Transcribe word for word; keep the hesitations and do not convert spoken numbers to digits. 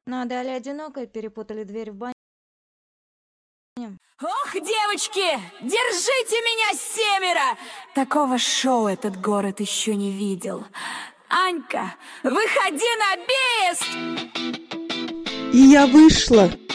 Надали одинокой, перепутали дверь в бане. Ох, девочки, держите меня, семеро! Такого шоу этот город еще не видел. Анька, выходи на бис! И я вышла.